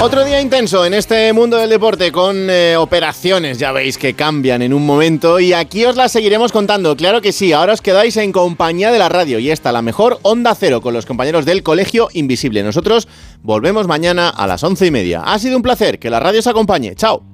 Otro día intenso en este mundo del deporte con operaciones, ya veis que cambian en un momento y aquí os las seguiremos contando, claro que sí. Ahora os quedáis en compañía de la radio y esta la mejor Onda Cero con los compañeros del Colegio Invisible. Nosotros volvemos mañana a las 11:30. Ha sido un placer, que la radio os acompañe. Chao.